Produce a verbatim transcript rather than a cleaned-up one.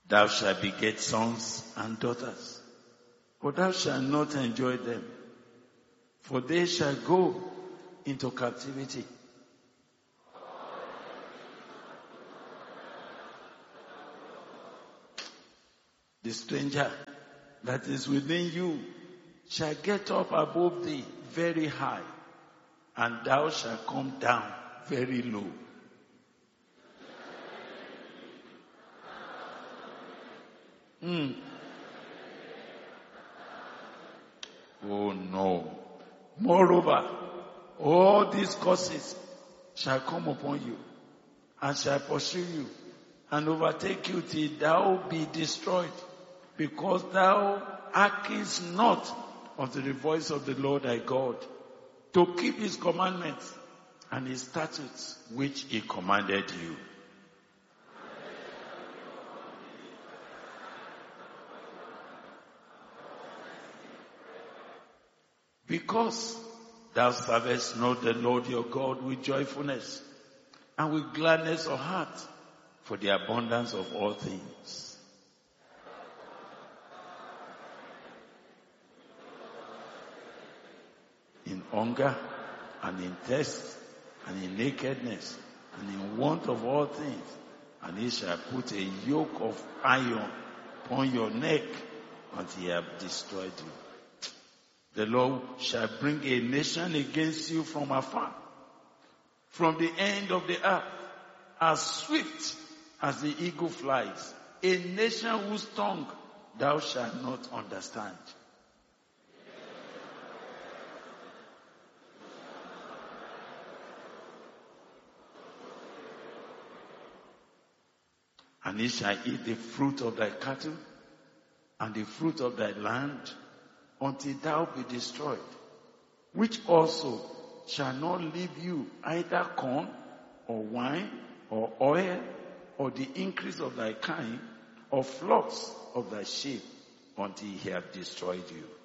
Thou shalt beget sons and daughters, but thou shalt not enjoy them, for they shall go into captivity. The stranger that is within you shall get up above thee very high, and thou shalt come down very low. Mm. Oh no. Moreover, all these curses shall come upon you, and shall pursue you, and overtake you till thou be destroyed, because thou hearkenest not unto the voice of the Lord thy God, to keep his commandments and his statutes which he commanded you. Because thou servest not the Lord your God with joyfulness and with gladness of heart, for the abundance of all things. In hunger and in thirst and in nakedness and in want of all things, and he shall put a yoke of iron upon your neck until he have destroyed you. The Lord shall bring a nation against you from afar, from the end of the earth, as swift as the eagle flies, a nation whose tongue thou shalt not understand. And he shall eat the fruit of thy cattle and the fruit of thy land, until thou be destroyed, which also shall not leave you either corn or wine or oil or the increase of thy kind or flocks of thy sheep, until he have destroyed you.